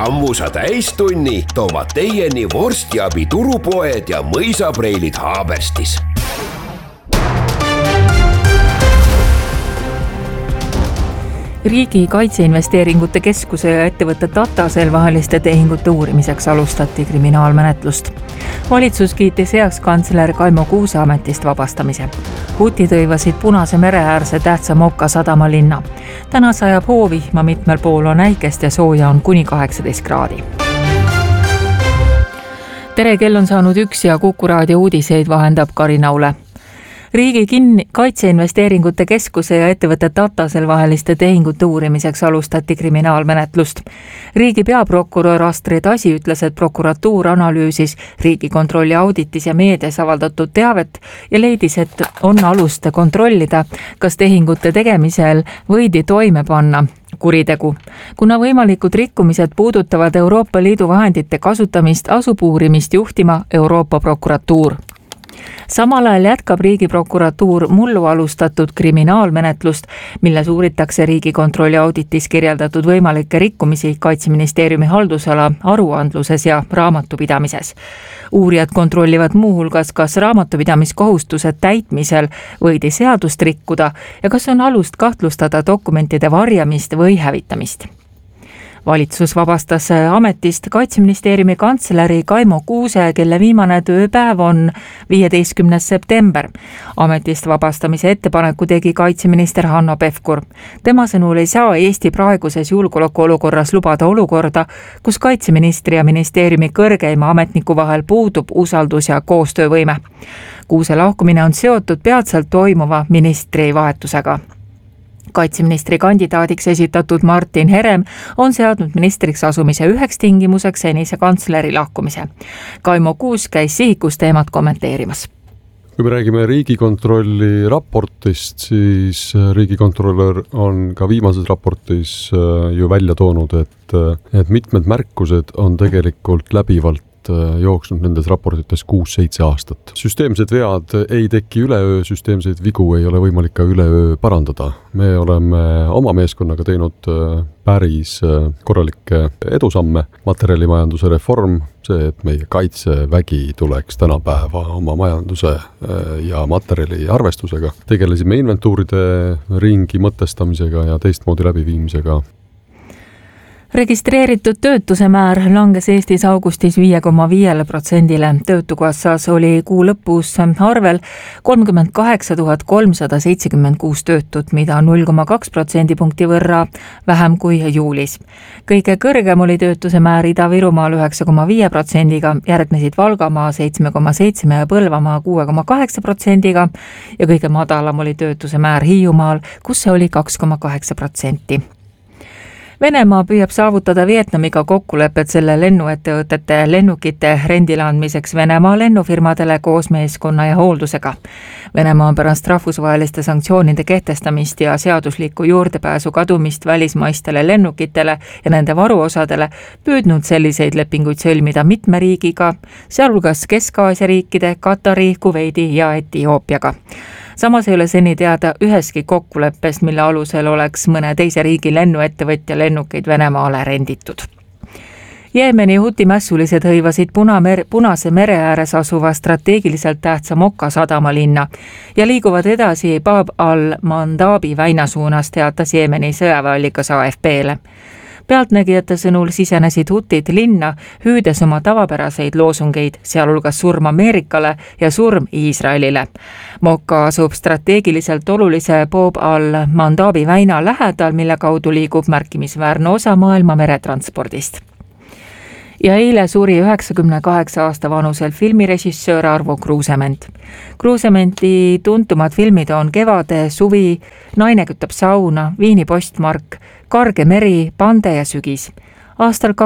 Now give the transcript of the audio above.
Sammusa täistunni toovad teieni vorstiabi turupoed ja mõisapreilid Haaberstis. Riigi Kaitseinvesteeringute Keskuse ja ettevõtte Tatasel vaheliste tehingute uurimiseks alustati kriminaalmenetlust. Valitsus kiitis heaks kantsler Kaimo Kuuse ametist vabastamise. Hutid õivasid Punase mere äärse tähtsa Mokka sadama linna. Täna sajab hoovihma, mitmel pool on äikest ja sooja on kuni 18 kraadi. Tere, kell on saanud 1 ja Kuku raadio uudiseid vahendab Karin Aule. Riigi Kaitseinvesteeringute Keskuse ja ettevõtte Tatasel vaheliste tehingute uurimiseks alustati kriminaalmenetlust. Riigi peaprokurör Astrid Asi ütles, et prokuratuur analüüsis Riigikontrolli auditis ja meedias avaldatud teavet ja leidis, et on alust kontrollida, kas tehingute tegemisel võidi toime panna kuritegu. Kuna võimalikud rikkumised puudutavad Euroopa Liidu vahendite kasutamist, asub uurimist juhtima Euroopa prokuratuur. Samal ajal jätkab Riigiprokuratuur mullu alustatud kriminaalmenetlust, milles uuritakse Riigikontrolli auditis kirjeldatud võimalikke rikkumisi Kaitseministeeriumi haldusala aruandluses ja raamatupidamises. Uurijad kontrollivad muuhulgas, kas raamatupidamiskohustuse täitmisel võidi seadust rikkuda ja kas on alust kahtlustada dokumentide varjamist või hävitamist. Valitsus vabastas ametist Kaitseministeeriumi kantsleri Kaimo Kuuse, kelle viimane tööpäev on 15. september. Ametist vabastamise ettepaneku tegi kaitseminister Hanno Pevkur. Tema sõnul ei saa Eesti praeguses julgeolekuolukorras lubada olukorda, kus kaitseministri ja ministeeriumi kõrgeima ametniku vahel puudub usaldus ja koostöövõime. Kuuse lahkumine on seotud peatselt toimuva ministri vahetusega. Kaitseministri kandidaadiks esitatud Martin Herem on seadnud ministriks asumise üheks tingimuseks senise kantsleri lahkumise. Kaimo Kuus käis sihikus teemat kommenteerimas. Kui me räägime Riigikontrolli raportist, siis riigikontrolör on ka viimases raportis ju välja toonud, et mitmed märkused on tegelikult läbivalt jooksnud nendes raportites 6-7 aastat. Süsteemsed vead ei teki üleöö, süsteemseid vigu ei ole võimalik ka üleöö parandada. Me oleme oma meeskonnaga teinud päris korralikke edusamme. Materjalimajanduse reform, see, et meie kaitsevägi tuleks tänapäeva oma majanduse ja materjali arvestusega. Tegelesime inventuuride ringi mõtestamisega ja teistmoodi läbiviimisega. Registreeritud töötuse määr langes Eestis augustis 5,5%. Töötukassas oli kuu lõpus arvel 38 376 töötut, mida 0,2% punkti võrra vähem kui juulis. Kõige kõrgem oli töötuse määr Ida-Virumaal 9,5%-ga, järgnesid Valgamaa 7,7% ja Põlvamaa 6,8%-ga ja kõige madalam oli töötuse määr Hiiumaal, kus see oli 2,8%. Venemaa püüab saavutada Vietnamiga kokkulepet selle lennuettevõtete lennukite rendile andmiseks Venemaa lennufirmadele koos meeskonna ja hooldusega. Venemaa on pärast rahvusvaheliste sanktsioonide kehtestamist ja seaduslikku juurdepääsu kadumist välismaistele lennukitele ja nende varuosadele püüdnud selliseid lepinguid sõlmida mitme riigiga, sealhulgas Kesk-Aasia riikide, Katari, Kuveidi ja Etioopiaga. Samas ei ole seni teada üheski kokkuleppest, mille alusel oleks mõne teise riigi lennuettevõtja lennukeid Venemaale renditud. Jeemeni huti mässulised hõivasid Punase mere ääres asuva strateegiliselt tähtsa Mokka sadama linna ja liiguvad edasi Bab al-Mandabi väina suunas, teatas Jeemeni sõjaväeallikas AFP-le. Pealtnägijate sõnul sisenesid hutid linna, hüüdes oma tavapäraseid loosungeid, sealhulgas surm Ameerikale ja surm Iisraelile. Mokka asub strateegiliselt olulise Bab al-Mandabi väina lähedal, mille kaudu liigub märkimisväärne osa maailma meretranspordist. Ja eile suri 98 aasta vanusel filmirežissöör Arvo Kruusement. Kruusementi tuntumad filmid on Kevade, Suvi, Naine kütab sauna, Viini postmark, Karge meri, Pande ja sügis. Aastal